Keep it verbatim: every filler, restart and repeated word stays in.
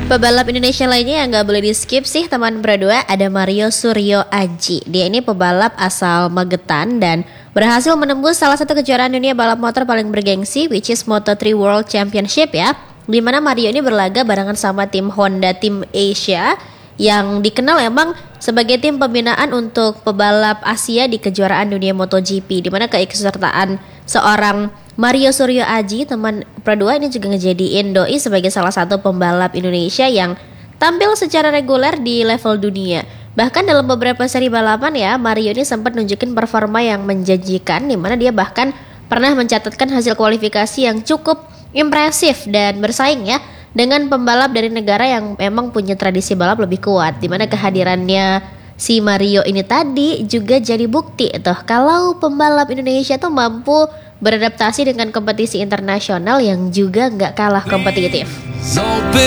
Pebalap Indonesia lainnya yang gak boleh di skip sih teman berdua, ada Mario Suryo Aji. Dia ini pebalap asal Magetan dan berhasil menembus salah satu kejuaraan dunia balap motor paling bergengsi, which is Moto tiga World Championship ya. Dimana Mario ini berlaga barengan sama tim Honda Team Asia yang dikenal emang sebagai tim pembinaan untuk pebalap Asia di kejuaraan dunia MotoGP, dimana keikutsertaan seorang Mario Suryo Aji teman berdua ini juga ngejadiin doi sebagai salah satu pembalap Indonesia yang tampil secara reguler di level dunia. Bahkan dalam beberapa seri balapan ya, Mario ini sempat nunjukin performa yang menjanjikan, dimana dia bahkan pernah mencatatkan hasil kualifikasi yang cukup impresif dan bersaing ya dengan pembalap dari negara yang memang punya tradisi balap lebih kuat, dimana kehadirannya si Mario ini tadi juga jadi bukti tuh kalau pembalap Indonesia tuh mampu beradaptasi dengan kompetisi internasional yang juga nggak kalah kompetitif.